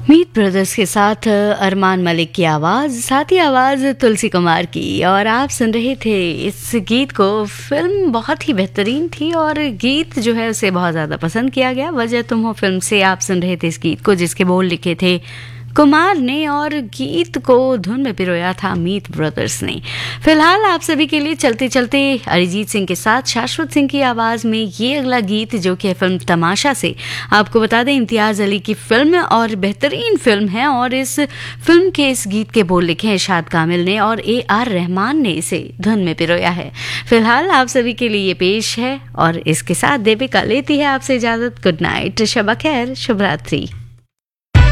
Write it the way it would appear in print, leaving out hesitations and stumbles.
मीत brothers के साथ अरमान मलिक की आवाज़, साथ ही आवाज़ तुलसी कुमार की। और आप सुन रहे थे इस गीत को। फिल्म बहुत ही बेहतरीन थी और गीत जो है उसे बहुत ज़्यादा पसंद किया गया। वजह तुम हो फिल्म से आप सुन रहे थे इस गीत को, जिसके बोल लिखे थे कुमार ने और गीत को धुन में पिरोया था मीत ब्रदर्स ने। फिलहाल आप सभी के लिए चलते चलते अरिजीत सिंह के साथ शाश्वत सिंह की आवाज़ में ये अगला गीत, जो कि है फिल्म तमाशा से। आपको बता दें इम्तियाज़ अली की फिल्म और बेहतरीन फिल्म है, और इस फिल्म के इस गीत के बोल लिखे हैं इरशाद कामिल ने और AR रहमान ने इसे धुन में पिरोया है। फिलहाल आप सभी के लिए ये पेश है, और इसके साथ देविका लेती है आपसे इजाज़त। गुड नाइट, शब खैर, शुभ रात्रि।